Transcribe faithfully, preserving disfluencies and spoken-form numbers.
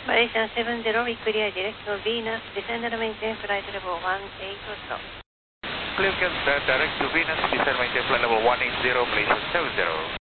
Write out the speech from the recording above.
Malaysian seven zero, we clear direct to Venus, descend and maintain flight level one eight zero. Clear uh, direct to Venus, descend maintain flight level one eight zero, Malaysian seven zero.